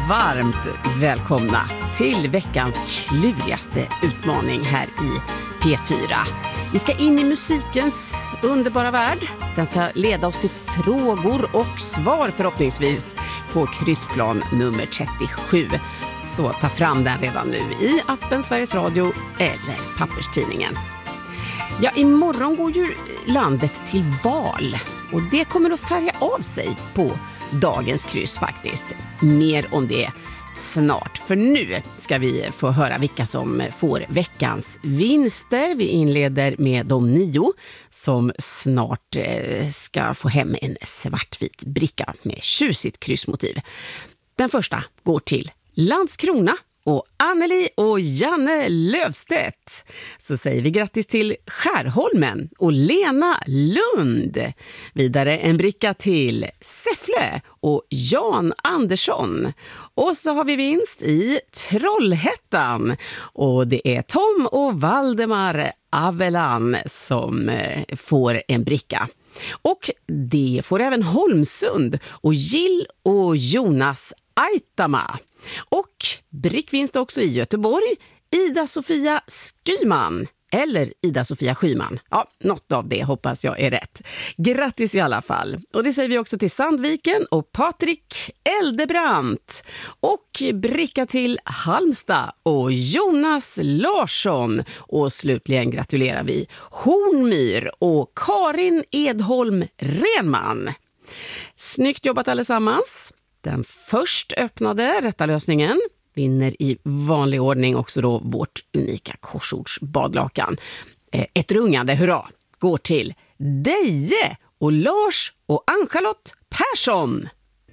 varmt välkomna till veckans klurigaste utmaning här i P4. Vi ska in i musikens underbara värld. Den ska leda oss till frågor och svar förhoppningsvis på kryssplan nummer 37. Så ta fram den redan nu i appen Sveriges Radio eller papperstidningen. Ja, imorgon går ju landet till val och det kommer att färga av sig på dagens kryss faktiskt. Mer om det snart, för nu ska vi få höra vilka som får veckans vinster. Vi inleder med de 9 som snart ska få hem en svartvit bricka med tjusigt kryssmotiv. Den första går till Landskrona och Anneli och Janne Lövstedt. Så säger vi grattis till Skärholmen och Lena Lund. Vidare en bricka till Säffle och Jan Andersson. Och så har vi vinst i Trollhättan. Och det är Tom och Valdemar Avelan som får en bricka. Och det får även Holmsund och Jill och Jonas Aitama. Och brickvinst också i Göteborg, Ida-Sofia Skyman eller Ida-Sofia Skyman. Ja, något av det hoppas jag är rätt. Grattis i alla fall. Och det säger vi också till Sandviken och Patrik Eldebrandt. Och bricka till Halmstad och Jonas Larsson. Och slutligen gratulerar vi Hornmyr och Karin Edholm Renman. Snyggt jobbat allesammans. Den först öppnade rätta lösningen vinner i vanlig ordning också då vårt unika korsordsbadlakan. Ett rungande hurra går till Deje och Lars och Ann-Charlotte Persson.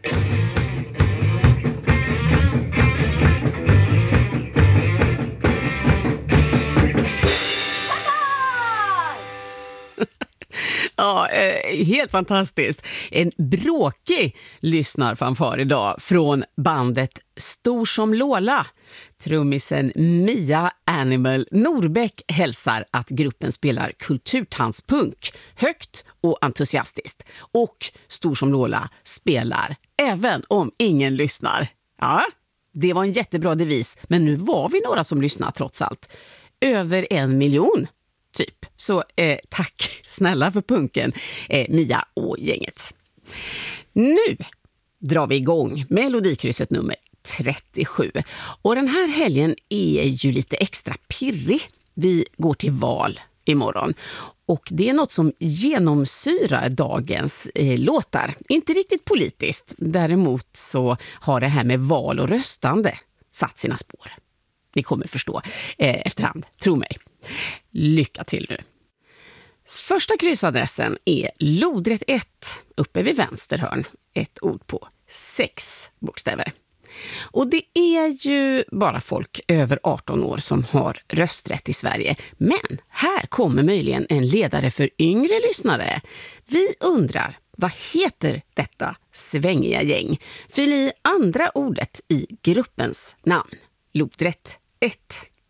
Ja, helt fantastiskt. En bråkig lyssnarfanfar idag från bandet Stor som Lola. Trummisen Mia Animal Norbeck hälsar att gruppen spelar kulturtanspunk högt och entusiastiskt. Och Stor som Lola spelar även om ingen lyssnar. Ja, det var en jättebra devis, men nu var vi några som lyssnar trots allt. Över 1 miljon. Typ. Så tack snälla för punken, Mia och gänget. Nu drar vi igång melodikrysset nummer 37. Och den här helgen är ju lite extra pirrig. Vi går till val imorgon. Och det är något som genomsyrar dagens låtar. Inte riktigt politiskt. Däremot så har det här med val och röstande satt sina spår. Ni kommer förstå efterhand, tro mig. Lycka till nu. Första kryssadressen är lodrätt 1 uppe vid vänster hörn. Ett ord på 6 bokstäver. Och det är ju bara folk över 18 år som har rösträtt i Sverige. Men här kommer möjligen en ledare för yngre lyssnare. Vi undrar, vad heter detta svängiga gäng? Fyll i andra ordet i gruppens namn. Lodrätt 1.